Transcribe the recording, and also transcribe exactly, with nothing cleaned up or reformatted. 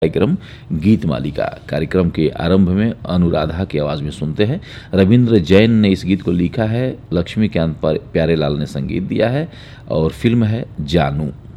कार्यक्रम गीत मालिका। कार्यक्रम के आरंभ में अनुराधा की आवाज़ में सुनते हैं। रविंद्र जैन ने इस गीत को लिखा है, लक्ष्मीकांत प्यारेलाल ने संगीत दिया है और फिल्म है जानू।